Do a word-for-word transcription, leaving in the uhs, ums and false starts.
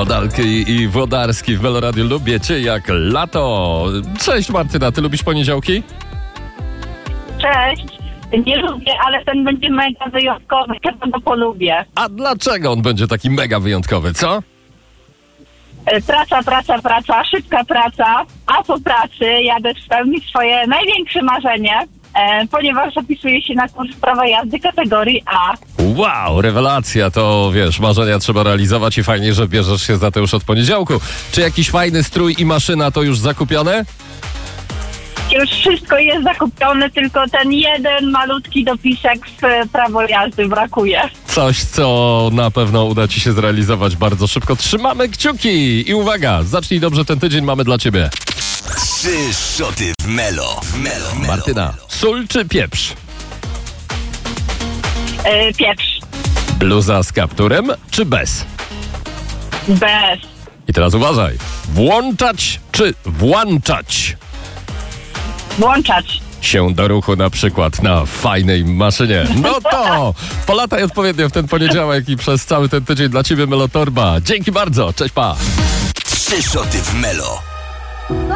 Wodalki i Włodarski w Meloradiu. Lubię cię jak lato. Cześć Martyna, ty lubisz poniedziałki? Cześć. Nie lubię, ale ten będzie mega wyjątkowy. Chyba go polubię. A dlaczego on będzie taki mega wyjątkowy, co? E, Praca, praca, praca, szybka praca, a po pracy jadę spełnić swoje największe marzenie, e, ponieważ zapisuję się na kurs prawa jazdy kategorii A. Wow, rewelacja, to wiesz, marzenia trzeba realizować i fajnie, że bierzesz się za to już od poniedziałku. Czy jakiś fajny strój i maszyna to już zakupione? Już wszystko jest zakupione, tylko ten jeden malutki dopisek w prawo jazdy brakuje. Coś, co na pewno uda ci się zrealizować bardzo szybko. Trzymamy kciuki i uwaga, zacznij dobrze ten tydzień, mamy dla ciebie. Trzy szoty w Melo. Melo, Melo. Martyna, sól czy pieprz? E, pieprz. Bluza z kapturem czy bez? Bez. I teraz uważaj, włączać czy włączać Włączać. się do ruchu na przykład na fajnej maszynie? No to polataj odpowiednio w ten poniedziałek i przez cały ten tydzień dla ciebie Melotorba. Dzięki bardzo, cześć, pa! Trzy szoty w Melo.